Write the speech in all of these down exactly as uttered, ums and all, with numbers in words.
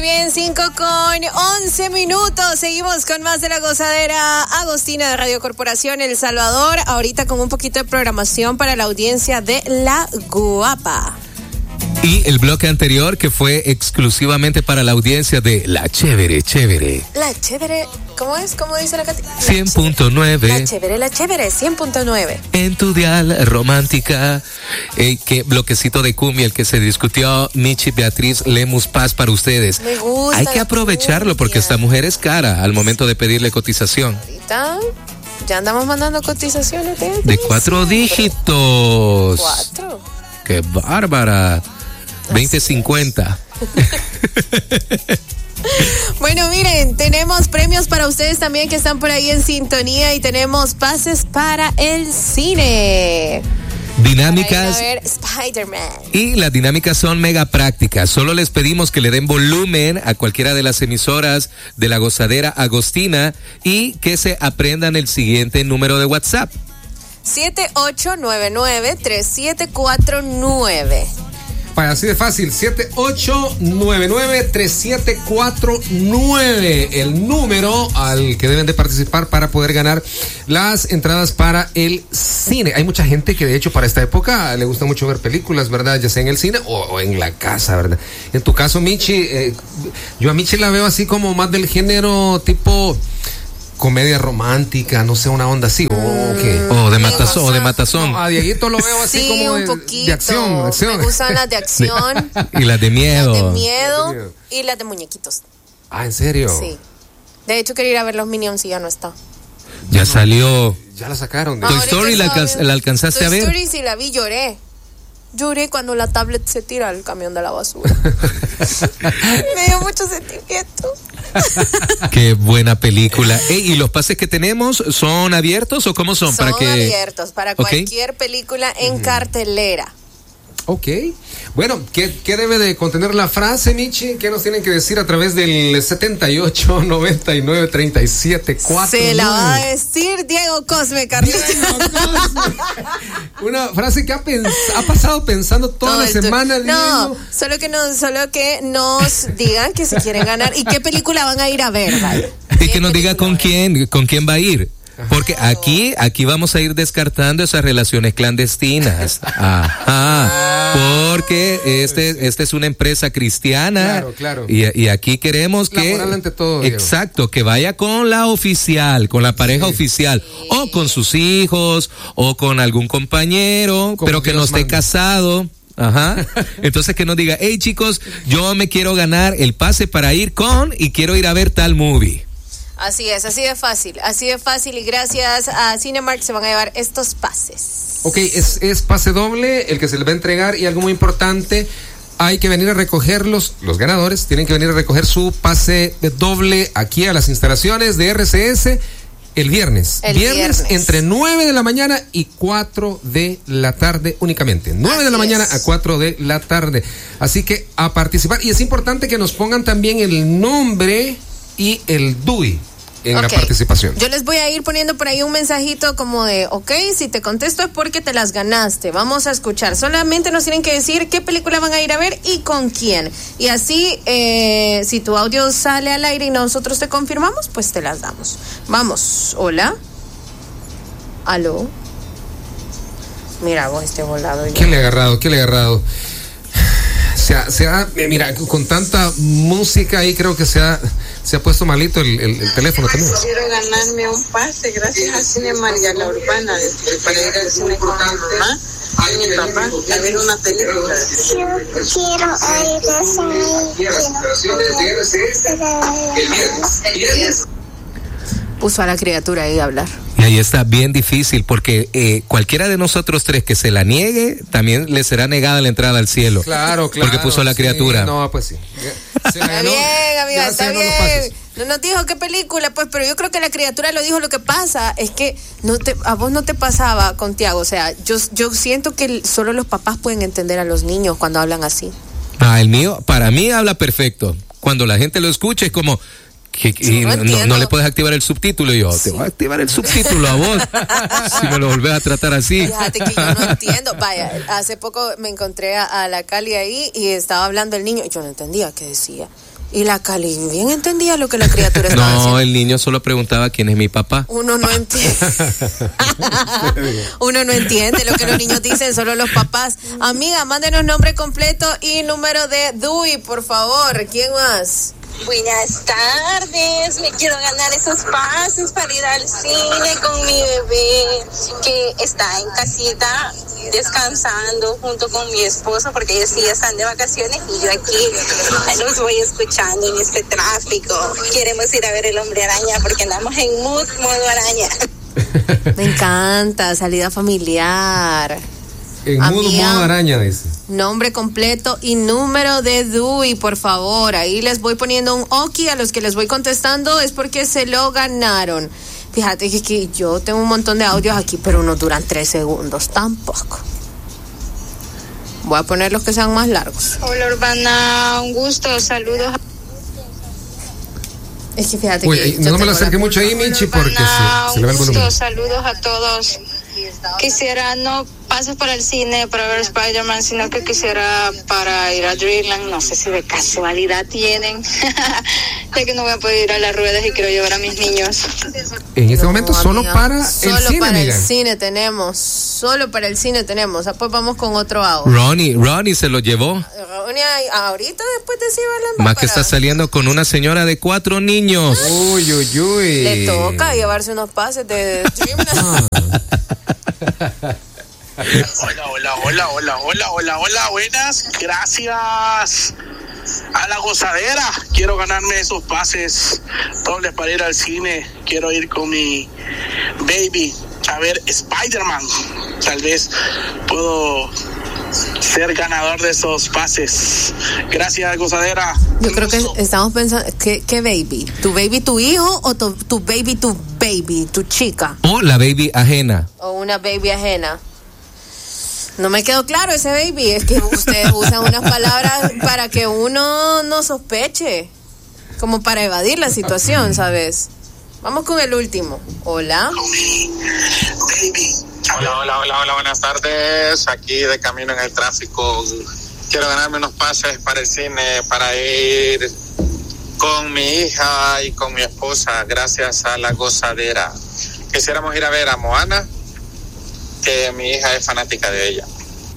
bien, cinco con once minutos. Seguimos con más de La Gozadera Agostina de Radio Corporación El Salvador. Ahorita con un poquito de programación para la audiencia de La Guapa. Y el bloque anterior que fue exclusivamente para la audiencia de La Chévere, Chévere. La Chévere, ¿cómo es? ¿Cómo dice la canción? cien punto nueve. La Chévere, La Chévere, cien punto nueve. En tu dial romántica. Eh, que bloquecito de cumbia el que se discutió Michi Beatriz Lemus Paz para ustedes. Me gusta. Hay que aprovecharlo porque esta mujer es cara al momento de pedirle cotización. Ahorita ya andamos mandando cotizaciones de, de cuatro dígitos. Cuatro. Qué bárbara. veinte cincuenta. Bueno, miren, tenemos premios para ustedes también que están por ahí en sintonía y tenemos pases para el cine. Dinámicas. Para ir a ver Spider-Man. Y las dinámicas son mega prácticas. Solo les pedimos que le den volumen a cualquiera de las emisoras de La Gozadera Agostina y que se aprendan el siguiente número de WhatsApp. siete ocho nueve nueve tres siete cuatro nueve. Para así de fácil, siete ocho nueve nueve tres siete cuatro nueve, el número al que deben de participar para poder ganar las entradas para el cine. Hay mucha gente que de hecho para esta época le gusta mucho ver películas, ¿verdad? Ya sea en el cine o, o en la casa, ¿verdad? En tu caso, Michi, eh, yo a Michi la veo así como más del género tipo comedia romántica, no sé, una onda así, o mm, qué. O de matazón, o de matazón. No, a Dieguito lo veo así sí, como de, un poquito. de acción, acción. Me gustan las de acción. Y las de miedo. Las de miedo y las de muñequitos. Ah, ¿en serio? Sí. De hecho, quería ir a ver los Minions y ya no está. Ya no, salió. Ya la sacaron. Toy Story la, alcanz- la alcanzaste Toy a ver. Toy Story sí la vi, lloré. Lloré cuando la tablet se tira al camión de la basura. Me dio mucho sentimiento. Qué buena película. Ey, ¿y los pases que tenemos son abiertos o cómo son? Son para que... abiertos para okay. cualquier película en uh-huh. cartelera. Ok. Bueno, ¿qué, ¿qué debe de contener la frase, Michi? ¿Qué nos tienen que decir a través del setenta y ocho noventa y nueve treinta y siete cuatro? Se la va a decir Diego Cosme, Carlitos. Una frase que ha, pens- ha pasado pensando toda Todo la semana. Tu- no, solo que, no, solo que nos digan que se quieren ganar y qué película van a ir a ver, vaya. Y que nos diga con quién, con quién va a ir. Porque aquí, aquí vamos a ir descartando esas relaciones clandestinas. Ajá. Porque este, esta es una empresa cristiana. Claro, claro. Y, y aquí queremos la que. Moral ante todo, Diego. Exacto, que vaya con la oficial, con la pareja sí. oficial. Sí. O con sus hijos, o con algún compañero, Como pero que Dios no esté manda. casado. Ajá. Entonces que nos diga, hey chicos, yo me quiero ganar el pase para ir con y quiero ir a ver tal movie. Así es, así de fácil, así de fácil y gracias a Cinemark se van a llevar estos pases. Ok, es, es pase doble el que se les va a entregar y algo muy importante, hay que venir a recogerlos, los ganadores tienen que venir a recoger su pase doble aquí a las instalaciones de R C S el viernes. El viernes, viernes entre nueve de la mañana y cuatro de la tarde únicamente. nueve Así de la mañana es. a cuatro de la tarde. Así que a participar y es importante que nos pongan también el nombre y el D U I en okay. la participación. Yo les voy a ir poniendo por ahí un mensajito como de, ok, si te contesto es porque te las ganaste, vamos a escuchar. Solamente nos tienen que decir qué película van a ir a ver y con quién. Y así, eh, si tu audio sale al aire y nosotros te confirmamos, pues te las damos. Vamos, hola. ¿Aló? Mira vos este volado. ¿Qué le ha agarrado? ¿Qué le ha agarrado? Se ha, se ha, mira, con tanta música ahí creo que se ha, se ha puesto malito el, el, el teléfono también. Quiero ganarme un pase gracias a Cinemark y a La Urbana para ir al cine con mi mamá y mi papá a ver una película. Yo quiero ir a Puso a la criatura ahí a hablar. Y ahí está bien difícil porque eh, cualquiera de nosotros tres que se la niegue también le será negada la entrada al cielo. Claro, claro. Porque puso a la sí, criatura. No, pues sí. Se está ganó, bien, amiga, está bien. No nos dijo qué película, pues, pero yo creo que la criatura lo dijo. Lo que pasa es que no te, a vos no te pasaba con Tiago. O sea, yo, yo siento que solo los papás pueden entender a los niños cuando hablan así. Ah, el mío, para mí habla perfecto. Cuando la gente lo escucha es como... Que, y no, no, no le puedes activar el subtítulo y yo, sí. te voy a activar el subtítulo a vos si me lo volvés a tratar así. Fíjate que yo no entiendo. Vaya, hace poco me encontré a, a la Cali ahí y estaba hablando el niño y yo no entendía qué decía. Y la Cali bien entendía lo que la criatura estaba No, haciendo. el niño solo preguntaba quién es mi papá. Uno no entiende. Uno no entiende lo que los niños dicen, solo los papás. Amiga, mándenos nombre completo y número de D U I, por favor. ¿Quién más? Buenas tardes, me quiero ganar esos pases para ir al cine con mi bebé que está en casita descansando junto con mi esposo porque ellos sí ya están de vacaciones y yo aquí los voy escuchando en este tráfico. Queremos ir a ver El Hombre Araña porque andamos en mood, modo araña. Me encanta, salida familiar. En modo, Amiga, modo araña, dice. nombre completo y número de D U I, por favor. Ahí les voy poniendo un oki a los que les voy contestando, es porque se lo ganaron. Fíjate que, que yo tengo un montón de audios aquí, pero no duran tres segundos, tampoco. Voy a poner los que sean más largos. Hola Urbana, un gusto, saludos. Es que fíjate Uy, que eh, yo no me lo tengo acerque la- mucho ahí, Michi, porque Urbana, se, se le va el un volumen. gusto, saludos a todos. Quisiera no paso para el cine para ver Spider-Man, sino que quisiera para ir a Dreamland. No sé si de casualidad tienen, ya que no voy a poder ir a las ruedas y quiero llevar a mis niños. En este No, momento solo amiga, para solo el cine, para amiga. el cine tenemos, solo para el cine tenemos. Después vamos con otro audio. Ronnie, Ronnie se lo llevó. Ronnie, ahorita después de sí va la Más que está saliendo con una señora de cuatro niños. Uy, uy, uy. Le toca llevarse unos pases de Dreamland. Hola, hola, hola, hola, hola, hola, hola, buenas, gracias a la gozadera. Quiero ganarme esos pases dobles para ir al cine. Quiero ir con mi baby a ver Spider-Man. Tal vez puedo ser ganador de esos pases. Gracias, gozadera. Yo creo que estamos pensando, ¿qué, qué baby? ¿Tu baby tu hijo o tu, tu baby tu baby, tu chica? O la baby ajena. ¿O una baby ajena? No me quedó claro ese baby, es que ustedes usan unas palabras para que uno no sospeche, como para evadir la situación, ¿sabes? Vamos con el último. Hola. Baby. Hola, hola, hola, hola, buenas tardes. Aquí de camino en el tráfico. Quiero ganarme unos pases para el cine, para ir con mi hija y con mi esposa, gracias a la gozadera. Quisiéramos ir a ver a Moana, que mi hija es fanática de ella.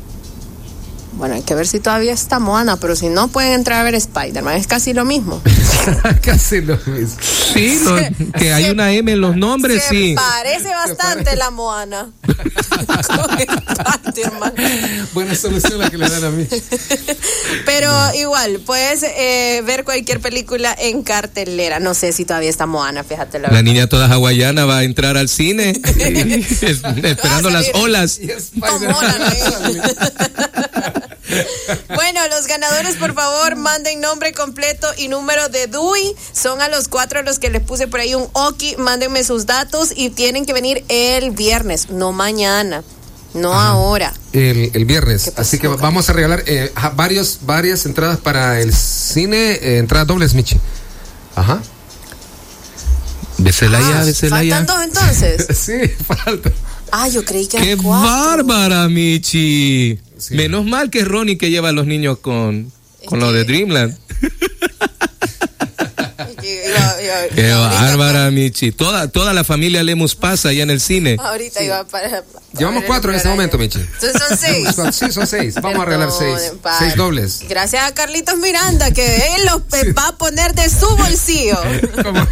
Bueno, hay que ver si todavía está Moana, pero si no, pueden entrar a ver Spider-Man, es casi lo mismo. Casi lo mismo. Sí, lo- que hay una M en los nombres, Se sí. parece bastante la Moana con Spider-Man. Buena solución la que le dan a mí. Pero igual, puedes eh, ver cualquier película en cartelera. No sé si todavía está Moana, fíjate la La niña toda hawaiana va a entrar al cine es- esperando las olas. Y Con Moana, ¿no? Bueno, los ganadores, por favor, manden nombre completo y número de D U I. Son a los cuatro los que les puse por ahí un oki. Mándenme sus datos y tienen que venir el viernes, no mañana, no Ajá. ahora. El, el viernes. ¿Qué pasó, Así que Carlos? vamos a regalar eh, ajá, varios, varias entradas para el cine, eh, entradas dobles, Michi. Ajá. Bésela ya, Ah, bésela ya. faltan dos entonces. Sí, falta. Ah, yo creí que ¡Qué eran cuatro. bárbara, Michi! Sí. Menos mal que es Ronnie que lleva a los niños con, con lo de Dreamland. Iba- iba- ¡Qué ahorita- bárbara, Michi! Toda, toda la familia Lemus pasa allá en el cine. Ahorita iba para. Llevamos cuatro en este momento, Michi. Entonces son seis. Sí, son seis. Vamos a regalar seis. Perdonen, padre. Seis dobles. Gracias a Carlitos Miranda, que él los eh, va a poner de su bolsillo. ¿Cómo?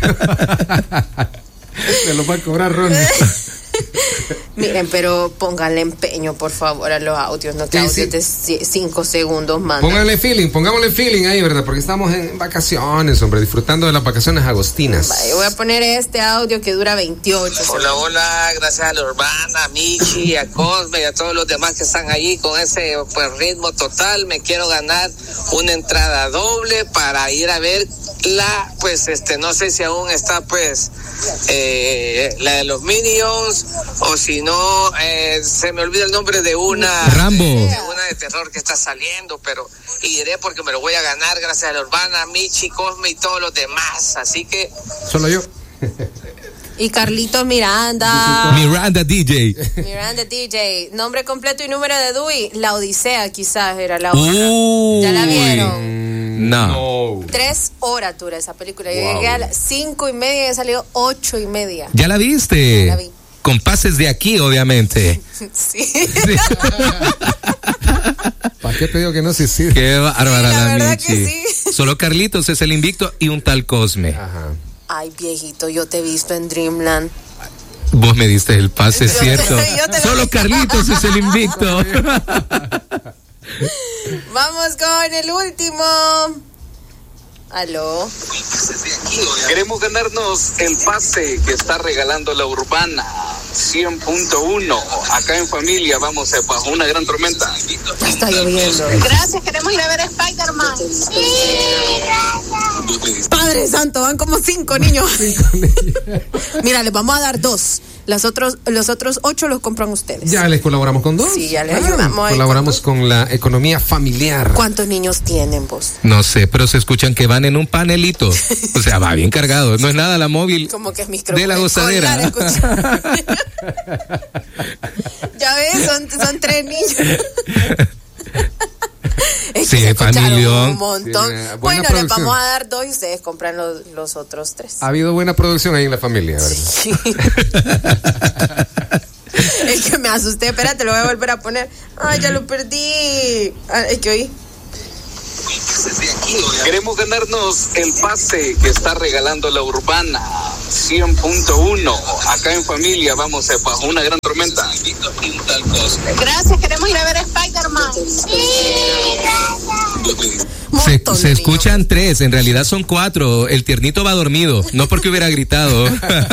Se lo va a cobrar Ronnie. Miren, pero pónganle empeño, por favor, a los audios, no que Sí, audios sí. de ci- cinco segundos más. Pónganle feeling, pongámosle feeling ahí, ¿verdad? Porque estamos en vacaciones, hombre, disfrutando de las vacaciones agostinas. Voy a poner este audio que dura veintiocho. Hola, hola, gracias a la Urbana, a Michi, a Cosme y a todos los demás que están ahí con ese pues ritmo total. Me quiero ganar una entrada doble para ir a ver la, pues este, no sé si aún está pues eh, la de los Minions o si no, eh, se me olvida el nombre de una Rambo. de una de terror que está saliendo, pero iré porque me lo voy a ganar gracias a la Urbana, Michi, Cosme y todos los demás. Así que Solo yo. Y Carlitos Miranda. Miranda D J. Miranda D J. Nombre completo y número de D U I. La Odisea, quizás era la otra. Uy. ¿Ya la vieron? No. no. Tres horas dura esa película. Yo Wow. llegué a las cinco y media y he salido ocho y media. ¿Ya la viste? Ya la vi. Con pases de aquí, obviamente. Sí. ¿Para qué te digo que no? Sí, sí. Qué bárbara Sí, la la verdad Michi. que sí. Solo Carlitos es el invicto y un tal Cosme. Ajá. Ay, viejito, yo te he visto en Dreamland. Vos me diste el pase, Yo te- ¿cierto? yo te lo Solo di. Carlitos es el invicto. Vamos con el último. Aló. Queremos ganarnos el pase que está regalando la Urbana cien punto uno. Acá en familia vamos eh, bajo una gran tormenta. Está lloviendo. Gracias, queremos ir a ver Spider-Man. Padre Santo, van como cinco niños. Mira, les vamos a dar dos. Los otros, los otros ocho los compran ustedes. Ya les colaboramos con dos. Sí, ya les ayudamos ahí Colaboramos con la economía familiar. ¿Cuántos niños tienen vos? No sé, pero se escuchan que van en un panelito. O sea, va bien cargado. No es nada la móvil Como que es micrófono. de la gozadera. Ya ves, son, son tres niños. Es Sí, que se escucharon familión. un montón. Sí, buena Bueno, les producción. vamos a dar dos y ustedes compran los, los otros tres. Ha habido buena producción ahí en la familia, ¿verdad? Sí. Es que me asusté, espérate, lo voy a volver a poner. Ay, ya lo perdí. Ah, es que oí. Queremos ganarnos el pase que está regalando la Urbana cien punto uno. Acá en familia vamos eh, bajo una gran tormenta. Gracias, queremos ir a ver Spider-Man. Se, Montón se de escuchan tres, en realidad son cuatro. El tiernito va dormido, no porque hubiera gritado.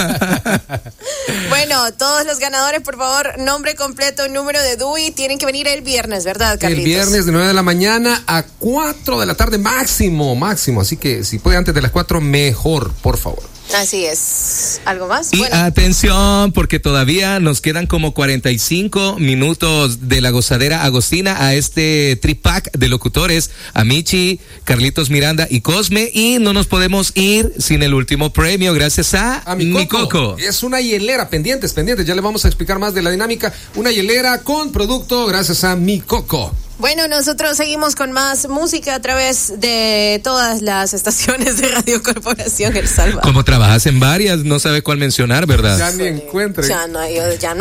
Bueno, todos los ganadores, por favor, nombre completo, número de D U I, tienen que venir el viernes, ¿verdad, Carlitos? El viernes de nueve de la mañana a cuatro de la tarde máximo, máximo. Así que si puede antes de las cuatro, mejor, por favor. Así es. ¿Algo más? Y Bueno, atención, porque todavía nos quedan como cuarenta y cinco minutos de la gozadera agostina a este tripack de locutores, a Michi, Carlitos Miranda y Cosme, y no nos podemos ir sin el último premio, gracias a, A mi Mi coco. Coco. Es una hielera, pendientes, pendientes. Ya le vamos a explicar más de la dinámica. Una hielera con producto gracias a Mi Coco. bueno, nosotros seguimos con más música a través de todas las estaciones de Radio Corporación El Salvador. Como trabajas en varias, no sabes cuál mencionar, ¿verdad? Ya ni encuentre. Ya no, yo- ya no